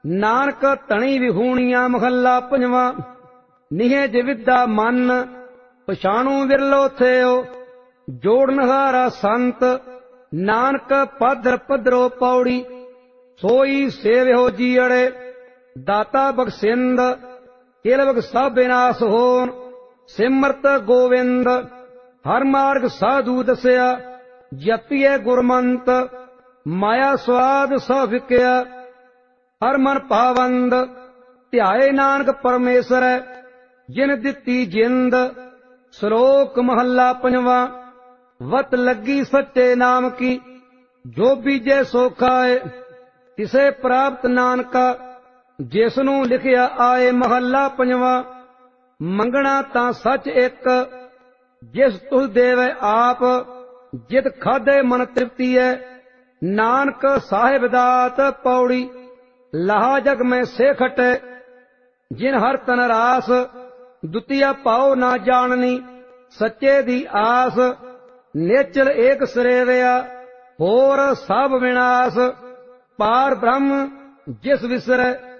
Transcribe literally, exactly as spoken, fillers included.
ਨਾਨਕ ਧਣੀ ਵਿਹੂਣੀਆਂ ਮਹੱਲਾ ਪੰਜਵਾਂ। ਨਿਹਜ ਵਿਦਾ ਮਨ ਪਛਾਣੂ ਵਿਰਲੋ ਥਿਓ, ਜੋੜਨਹਾਰਾ ਸੰਤ ਨਾਨਕ ਪਾਦਰ ਪਦਰੋ ਪੌੜੀ। ਸੋਈ ਸੇਵਿਓ ਜੀਅੜੇ ਦਾਤਾ ਬਖਸ਼ਿੰਦ, ਕਿਲਵਗ ਸਭ ਵਿਨਾਸ਼ ਹੋਣ ਸਿਮਰਤ ਗੋਵਿੰਦ। ਹਰ ਮਾਰਗ ਸਾਧੂ ਦਸਿਆ ਜਪੀਏ ਗੁਰਮੰਤ, ਮਾਇਆ ਸਵਾਦ ਸਭ ਵਿਕਿਆ ਹਰ ਮਨ ਪਾਵੰਦ। ਧਿਆਏ ਨਾਨਕ ਪਰਮੇਸ਼ਰ ਜਿਨ ਦਿੱਤੀ ਜਿੰਦ। ਸ਼ਲੋਕ ਮਹੱਲਾ ਪੰਜਵਾਂ। ਵਤ ਲੱਗੀ ਸੱਚੇ ਨਾਮ ਕੀ, ਜੋ ਬੀਜੇ ਸੋ ਖਾਏ। ਤਿਸੇ ਪ੍ਰਾਪਤ ਨਾਨਕਾ, ਜਿਸ ਨੂੰ ਲਿਖਿਆ ਆਏ। ਮਹੱਲਾ ਪੰਜਵਾਂ। ਮੰਗਣਾ ਤਾਂ ਸੱਚ ਇੱਕ, ਜਿਸ ਤੁਸ ਦੇਵੇ ਆਪ। ਜਿਤ ਖਾਧੇ ਮਨ ਤ੍ਰਿਪਤੀ ਹੈ, ਨਾਨਕ ਸਾਹਿਬ ਦਾਤ ਪੌੜੀ। ਲਾਹਾ ਜਗ ਮੈਂ ਸੇ ਖਟੇ, ਜਿਨ ਹਰ ਤਨ ਰਾਸ। ਦੁਤੀਆ ਪਾਉ ਨਾ ਜਾਣਨੀ, ਸੱਚੇ ਦੀ ਆਸ। ਨੇਚਲ ਏਕ ਸਰੇਵਿਆ, ਹੋਰ ਸਭ ਵਿਨਾਸ਼। ਪਾਰ ਬ੍ਰਹਮ ਜਿਸ ਵਿਸਰੈ,